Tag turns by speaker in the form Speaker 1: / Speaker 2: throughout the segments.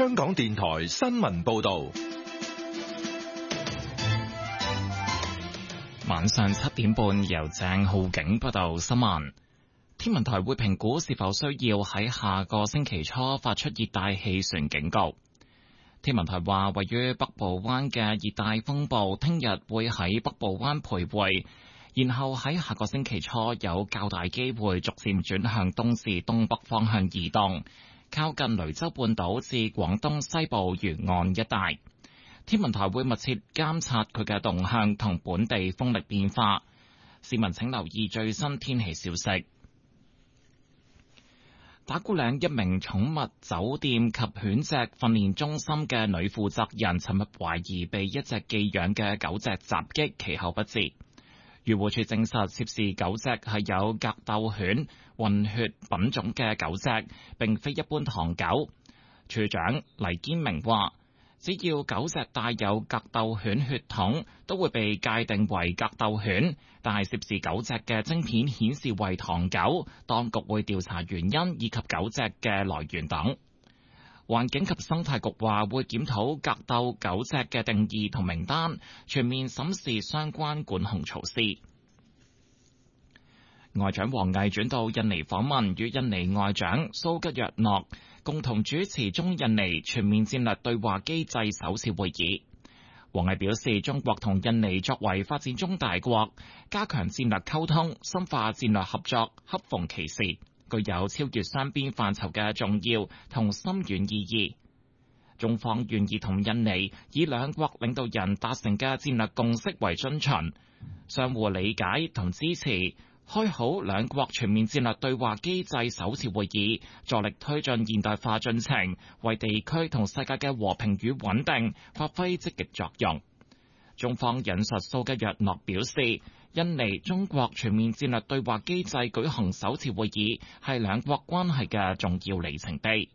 Speaker 1: 香港電台新聞報道。
Speaker 2: 晚上7點半，由鄭浩景報道新聞。天文台會評估是否需要喺下個星期初發出熱帶氣旋警告。天文台話，位於北部灣嘅熱帶風暴聽日會喺北部灣徘徊，然後喺下個星期初有較大機會逐漸轉向東至東北方向移動，靠近雷州半島至廣東西部沿岸一帶。天文台會密切監察佢嘅動向同本地風力變化，市民請留意最新天氣消息。打鼓嶺一名寵物酒店及犬隻訓練中心嘅女負責人，尋日懷疑被一隻寄養嘅狗隻襲擊，其後不治。漁護署證實涉事狗隻係有格鬥犬混血品種嘅狗隻，並非一般唐狗。處長黎堅明話，只要狗隻帶有格鬥犬血統，都會被界定為格鬥犬。但係涉事狗隻嘅晶片顯示為唐狗，當局會調查原因以及狗隻嘅來源等。環境及生態局話會檢討格鬥狗隻嘅定義同名單，全面審視相關管控措施。外長王毅轉到印尼訪問，與印尼外長蘇吉若諾共同主持中印尼全面戰略對話機制首次會議。王毅表示，中國同印尼作為發展中大國，加強戰略溝通、深化戰略合作，恰逢其時，具有超越雙邊範疇嘅重要同深遠意義。中方願意同印尼以兩國領導人達成嘅戰略共識為遵循，相互理解同支持，開好兩國全面戰略對話機制首次會議，助力推進現代化進程，為地區同世界嘅和平與穩定發揮積極作用。中方引述蘇吉若諾表示，印尼中國全面戰略對話機制舉行首次會議，係兩國關係嘅重要里程碑。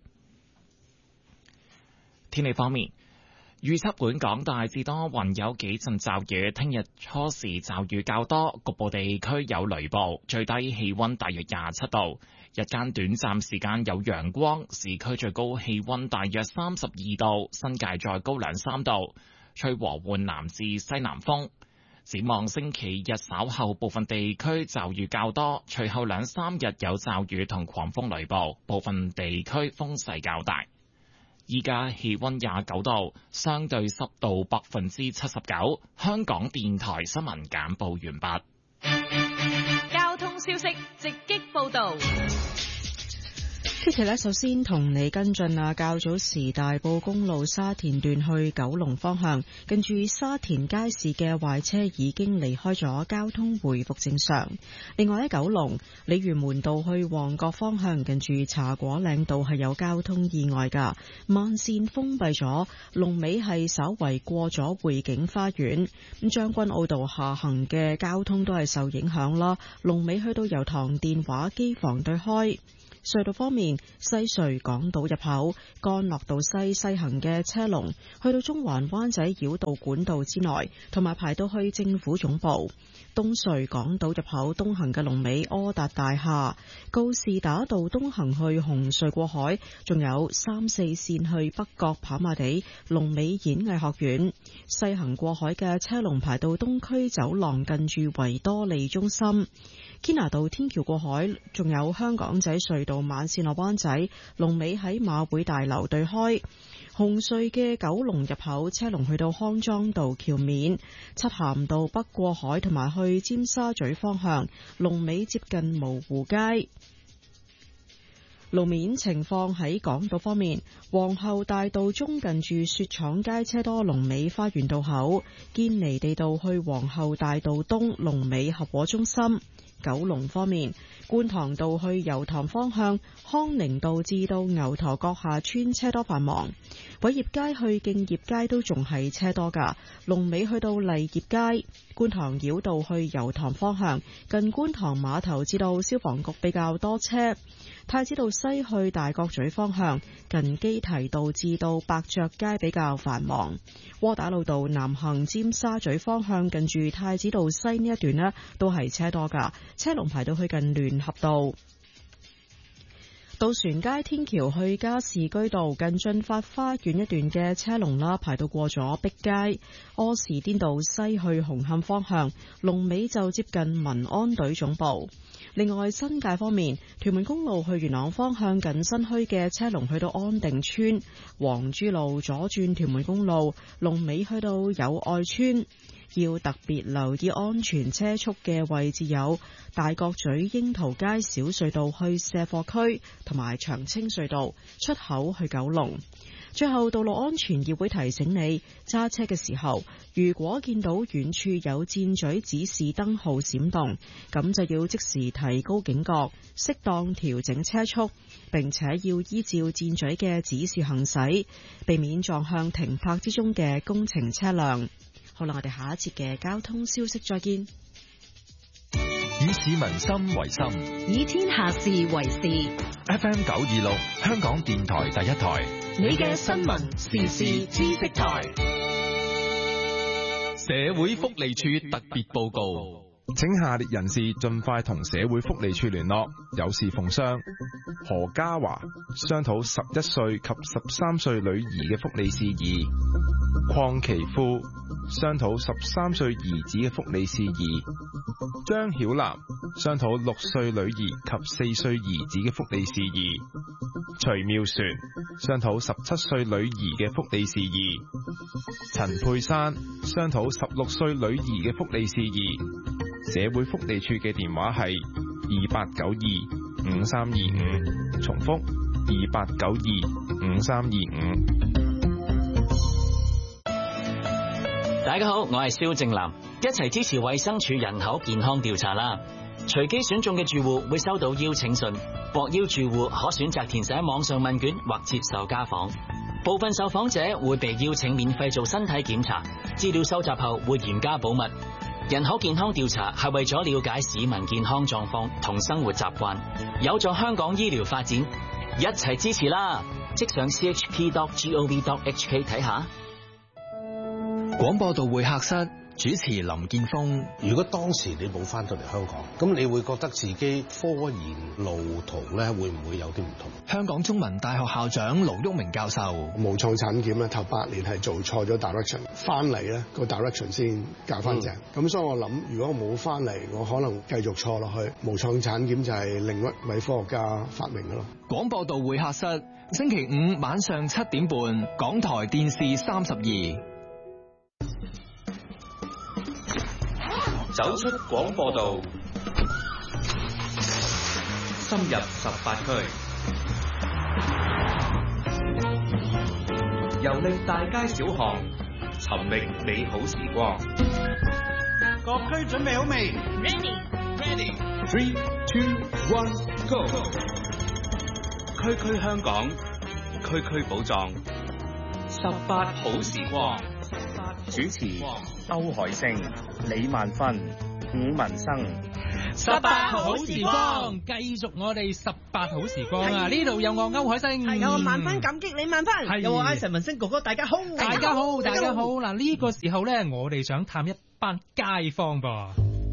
Speaker 2: 天氣方面，預測本港大致多雲，有幾陣驟雨。聽日初時驟雨較多，局部地區有雷暴。最低氣溫大約27度，日間短暫時間有陽光。市區最高氣溫大約32度，新界再高2-3度。吹和緩南至西南風。展望星期日稍後部分地區驟雨較多，隨後2-3日有驟雨同狂風雷暴，部分地區風勢較大。依家氣溫29度，相對濕度79%。香港電台新聞簡報完畢。
Speaker 3: 交通消息直擊報道。
Speaker 4: Kitty 首先同你跟進啊，較早時大埔公路沙田段去九龍方向，近住沙田街市嘅壞車已經離開咗，交通回復正常。另外喺九龍鯉魚門道去旺角方向，近住茶果嶺道係有交通意外噶，慢線封閉咗，龍尾係稍為過咗匯景花園。咁將軍澳道下行嘅交通都係受影響啦，龍尾去到油塘電話機房對開。隧道方面，西隧港島入口干諾道西行嘅車龍去到中環灣仔繞道管道之內，同埋排到去政府總部。東隧港島入口東行嘅龍尾柯達大廈，告士打道東行去紅隧過海，仲有3、4線去北角跑馬地龍尾演藝學院。西行過海嘅車龍排到東區走廊近住維多利中心。堅拿道天橋過海，仲有香港仔隧道慢線落灣仔龍尾喺馬會大樓對開。紅隧嘅九龍入口車龍去到康莊道橋面，漆咸道北過海同埋去尖沙咀方向龍尾接近蕪湖街。路面情況喺港島方面，皇后大道中近住雪廠街車多，龍尾花園道口。堅尼地道去皇后大道東龍尾合和中心。九龍方面，觀塘道去油塘方向，康寧道至到牛頭角下村車多繁忙。偉業街去敬業街都仲係車多噶，龍尾去到麗業街。觀塘繞道去油塘方向，近觀塘碼頭至到消防局比較多車。太子道西去大角咀方向，近基堤道至到百爵街比較繁忙。窩打老道南行尖沙咀方向，近住太子道西呢一段呢都係車多噶，車龍排到去近聯合道。 渡船街天橋去加士居道近駿發花園一段嘅車龍啦，排到過咗碧街。柯士甸道西去紅磡方向，龍尾就接近民安隊總部。另外新界方面，屯門公路去元朗方向近新墟嘅車龍去到安定村，黃珠路左轉屯門公路，龍尾去到友愛村。要特別留意安全車速嘅位置有大角咀櫻桃街小隧道去卸貨區，同埋長青隧道出口去九龍。最後，道路安全議會提醒你，揸車嘅時候，如果見到遠處有箭嘴指示燈號閃動，咁就要即時提高警覺，適當調整車速，並且要依照箭嘴嘅指示行駛，避免撞向停泊之中嘅工程車輛。好啦，我哋下一節嘅交通消息再見。
Speaker 1: 以市民心為心，
Speaker 3: 以天下事為事。
Speaker 1: FM 926，香港電台第一台，
Speaker 3: 你嘅新聞時事知識台。
Speaker 1: 社會福利署特別報告。
Speaker 5: 請下列人士盡快同社會福利處聯絡，有事奉商。何家華商討11歲及13歲女兒嘅福利事宜。鄺其富商討13歲兒子嘅福利事宜。張曉南商討6歲女兒及4歲兒子嘅福利事宜。徐妙璇商討17歲女兒嘅福利事宜。陳佩珊商討16歲女兒嘅福利事宜。社會福利處嘅電話係28925325，重複28925325。
Speaker 6: 大家好，我係蕭正南，一齊支持衛生署人口健康調查啦！隨機選中嘅住戶會收到邀請信，獲邀住戶可選擇填寫網上問卷或接受家訪。部分受訪者會被邀請免費做身體檢查，資料收集後會嚴加保密。人口健康調查係為咗了解市民健康狀況同生活習慣，有助香港醫療發展，一齊支持啦！即上 chp.gov.hk 睇下。
Speaker 7: 廣播道會客室主持林建峰。
Speaker 8: 如果當時你冇翻到嚟香港，咁你會覺得自己科研路途咧會唔會有啲唔同？
Speaker 7: 香港中文大學校長盧煜明教授。
Speaker 9: 無創產檢咧頭8年係做錯咗 direction， 翻嚟咧個 direction 先教翻正。咁所以我諗，如果我冇翻嚟，我可能繼續錯落去。無創產檢就係另一位科學家發明嘅咯。
Speaker 7: 廣播道會客室星期5晚上7點半，港台電視32。
Speaker 10: 走出廣播道，深入18區，遊歷大街小巷，尋覓美好時光。
Speaker 11: 各區準備好未
Speaker 3: ？Ready，
Speaker 10: 3、2、1 Go！ 區區香港，區區寶藏，18好時光。主持歐海星、李萬芬、伍文生。
Speaker 12: 18好時光，繼續我哋18好時光啊！呢度有我歐海星，
Speaker 13: 有我萬分感激李萬芬，有我艾神文星哥哥，大家好，
Speaker 12: 大家好，大家好。嗱，呢個時候咧，我哋想探一班街坊噃。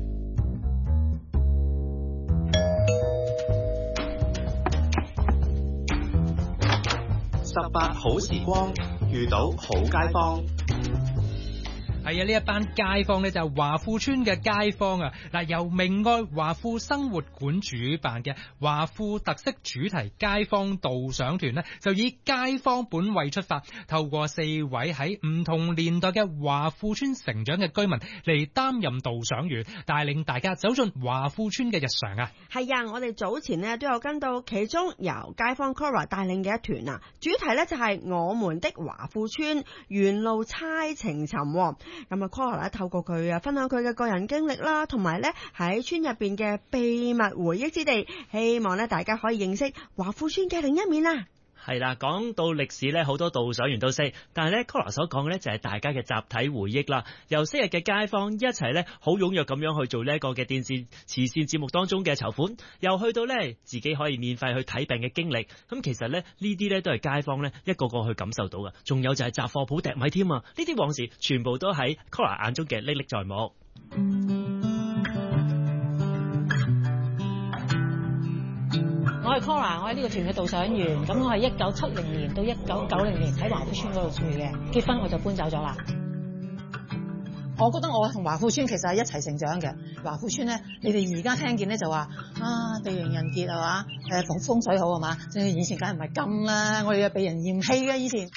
Speaker 10: 18好時光，遇到好街坊。
Speaker 12: 係啊，呢一班街坊呢，就係華富村嘅街坊啊！嗱，由明愛華富生活館主辦嘅華富特色主題街坊導賞團呢，就以街坊本位出發，透過4位喺唔同年代嘅華富村成長嘅居民嚟擔任導賞員，帶領大家走進華富村嘅日常啊！
Speaker 13: 係啊，我哋早前呢都有跟到其中由街坊 Cora 帶領嘅一團啊，主題呢就係我們的華富村沿路猜情尋。咁啊 Cora 咧透過佢分享佢嘅個人經歷啦，同埋咧喺村入邊嘅秘密回憶之地，希望咧大家可以認識華富村嘅另一面啦。
Speaker 14: 係啦，講到歷史咧，好多導賞員都識，但係咧 Cora 所講嘅咧就係大家嘅集體回憶啦。由昔日嘅街坊一齊咧，好踴躍咁樣去做呢一個嘅電視慈善節目當中嘅籌款，又去到咧自己可以免費去睇病嘅經歷。咁其實咧呢啲咧都係街坊咧一個個去感受到嘅。仲有就係雜貨鋪賑米添啊！呢啲往事全部都喺 Cora 眼中嘅歷歷在目。
Speaker 15: 我係 Cora， 我係呢個團嘅導賞員。咁我係1970年到1990年喺華富村嗰度住嘅，結婚我就搬走咗啦。我覺得我同華富村其實係一齊成長嘅。華富村咧，你哋而家聽見咧就話地靈人傑係嘛，風水好係嘛，即係以前梗係唔係咁啦，我哋又被人嫌棄嘅以前。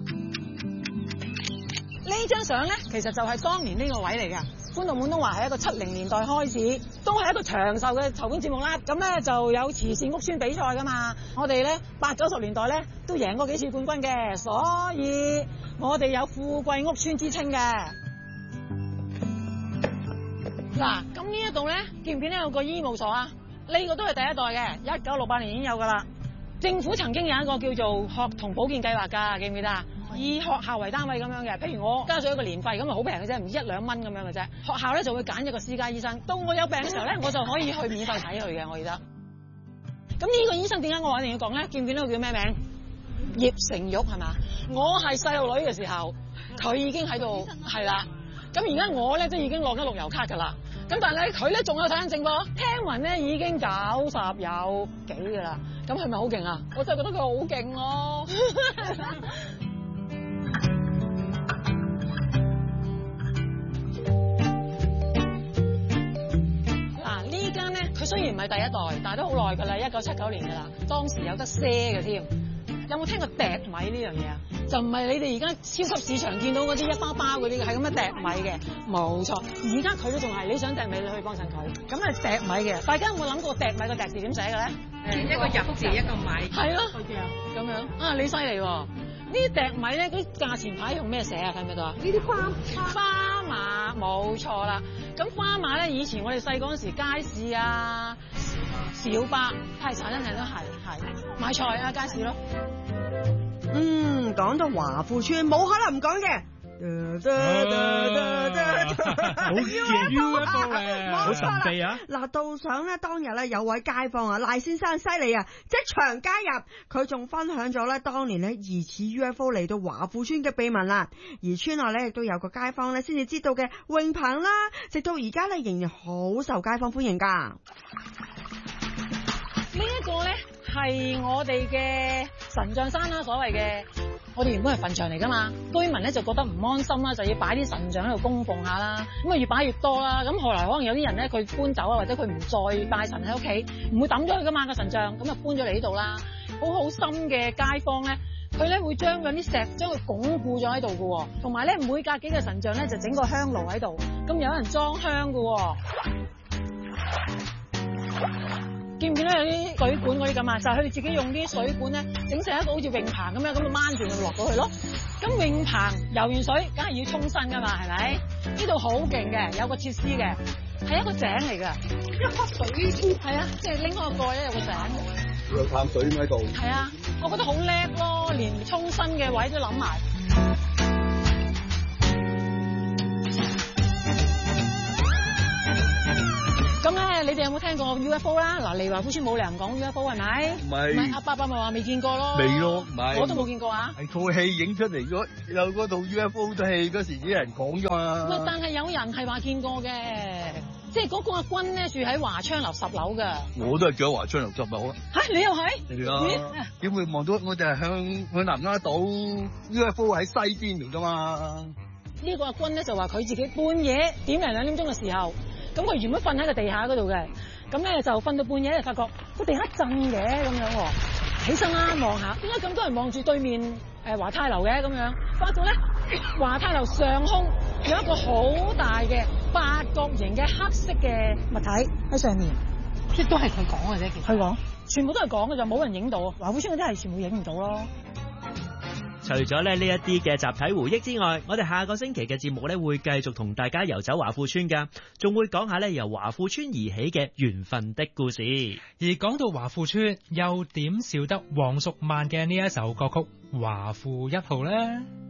Speaker 15: 呢張相咧，其實就係當年呢個位嚟㗎。歡樂滿東華係一個70年代開始，都係一個長壽嘅籌款節目啦。咁咧就有慈善屋邨比賽㗎嘛。我哋咧80、90年代咧都贏過幾次冠軍嘅，所以我哋有富貴屋邨之稱嘅。嗱，咁呢一度咧，見唔見到有個醫務所啊？呢個都係第一代嘅，1968年已經有㗎啦。政府曾經有一個叫做學童保健計劃㗎，記唔記得啊？以學校為單位咁樣嘅，譬如我交咗一個年費，咁啊好平嘅啫，唔知1、2蚊咁樣嘅啫。學校咧就會揀一個私家醫生，到我有病嘅時候咧，我就可以去免費睇佢嘅，我記得。咁呢個醫生點解我話一定要講咧？見唔見到佢叫咩名？葉成玉係嘛？我係細路女嘅時候，佢已經喺度係啦。咁而家我咧都已經落咗綠油卡㗎啦。咁但係佢咧仲有睇緊症噃，聽聞咧已經90有幾㗎啦。咁係咪好勁啊？我真係覺得佢好勁咯。嗱，呢間咧佢雖然唔係第一代，但係都好耐㗎啦，1979年㗎啦。當時有得賒嘅添。有冇聽過笛米呢樣嘢啊？就唔係你哋而家超級市場見到嗰啲一包包嗰啲，係咁樣笛米嘅，冇錯。而家佢都仲係，你想笛米你可以幫襯佢。咁係笛米嘅，大家有冇諗過笛米個笛字點寫嘅咧？
Speaker 16: 一個入字一個米。
Speaker 15: 係咯，咁樣啊，你犀利喎！呢啲笛米咧，嗰啲價錢牌用咩寫啊？睇唔睇到啊？呢啲花馬，冇錯啦。咁花馬咧，以前我哋細嗰陣時街市啊、小巴係茶餐廳都係買菜啊街市咯。
Speaker 13: 講到華富村，冇可能唔講嘅。
Speaker 14: 好勁 UFO 咧，好神秘啊！
Speaker 13: 嗱，導賞咧當日咧有位街坊啊，賴先生犀利啊，即場加入，佢仲分享咗咧當年咧疑似 UFO 嚟到華富村嘅秘聞啦。而村內咧亦都有個街坊咧先至知道嘅泳棚啦，直到而家咧仍然好受街坊歡迎噶。
Speaker 15: 呢一個咧係我哋嘅神像山啦，所謂嘅。我哋原本係墳場嚟噶嘛，居民咧就覺得唔安心啦，就要擺啲神像喺度供奉下啦。咁啊越擺越多啦，咁後來可能有啲人咧佢搬走啊，或者佢唔再拜神喺屋企，唔會抌咗佢噶嘛個神像，咁啊搬咗嚟呢度啦。好心嘅街坊咧，佢咧會將嗰啲石將佢鞏固咗喺度噶，同埋咧每隔幾個神像咧就整個香爐喺度，咁有人裝香噶。見唔見到有啲水管嗰啲咁啊？就係佢哋自己用啲水管咧，整成一個好似泳棚咁樣，咁就掹住就落到去咯。咁泳棚游完水，梗係要沖身噶嘛，係咪？呢度好勁嘅，有個設施嘅，係一個井嚟㗎，一樖水係啊，即係拎開個蓋咧有個井。有淡水喺度。係啊，我覺得好叻咯，連沖身嘅位都諗埋。咁咧，你哋有冇聽過 UFO 啦？嗱，嚟華富村冇理由唔講 UFO 係咪？唔係，阿爸爸咪話未見過咯。未咯，唔係。我都冇見過啊。係套戲影出嚟嗰有嗰套 UFO 套戲嗰時啲人講啫嘛。唔係，但係有人係話見過嘅，即係嗰個阿君咧住喺華昌樓10樓㗎。我都係住喺華昌樓10樓啊。嚇，你又係？係啊。點會望到我哋係向南丫島 UFO 喺西邊嚟㗎嘛？呢個阿君咧就話佢自己半夜點零2點鐘嘅時候。咁佢原本瞓喺個地下嗰度嘅，咁咧就瞓到半夜就發覺個地下震嘅咁樣喎，起身啦望下，點解咁多人望住對面華泰樓嘅咁樣？發覺咧華泰樓上空有一個好大嘅八角形嘅黑色嘅物體喺上面，即都係佢講嘅啫，其實佢講全部都係講嘅就冇人影到，華富村嗰啲係全部影唔到咯。
Speaker 14: 除咗呢一啲嘅集體回憶之外，我哋下個星期嘅節目咧會繼續同大家遊走華富村噶，仲會講下咧由華富村而起嘅緣分的故事。
Speaker 12: 而講到華富村，又點少得黃淑蔓嘅呢一首歌曲《華富1號》呢？